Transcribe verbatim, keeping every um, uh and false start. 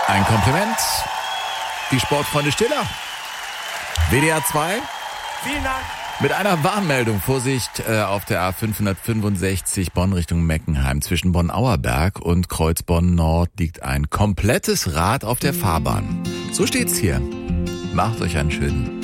Ein Kompliment. Die Sportfreunde Stiller. W D R zwei. Vielen Dank. Mit einer Warnmeldung. Vorsicht äh, auf der A fünfhundertfünfundsechzig Bonn Richtung Meckenheim. Zwischen Bonn-Auerberg und Kreuzbonn-Nord liegt ein komplettes Rad auf der Fahrbahn. So steht's hier. Macht euch einen schönen